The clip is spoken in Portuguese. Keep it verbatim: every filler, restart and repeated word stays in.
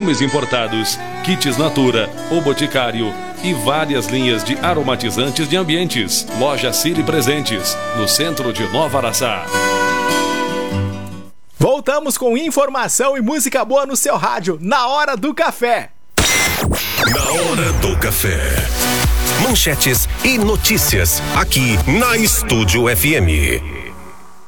perfumes importados, kits Natura, O Boticário e várias linhas de aromatizantes de ambientes. Loja Cili Presentes, no centro de Nova Araçá. Voltamos com informação e música boa no seu rádio, na Hora do Café. Na Hora do Café. Manchetes e notícias, aqui na Estúdio F M.